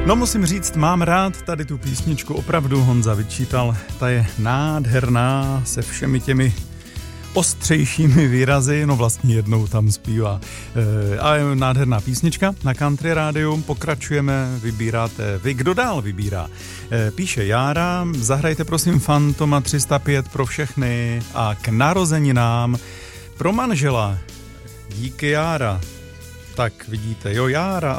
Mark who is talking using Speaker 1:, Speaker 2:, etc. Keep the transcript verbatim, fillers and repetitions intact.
Speaker 1: No musím říct, mám rád tady tu písničku, opravdu Honza vyčítal, ta je nádherná se všemi těmi ostřejšími výrazy, no vlastně jednou tam zpívá. E, a je nádherná písnička na Country Rádiu, pokračujeme, vybíráte vy, kdo dál vybírá. E, píše Jára, zahrajte prosím Fantoma tři sta pět pro všechny a k narozeninám pro manžela. Díky Jára. Tak vidíte, jo Jára,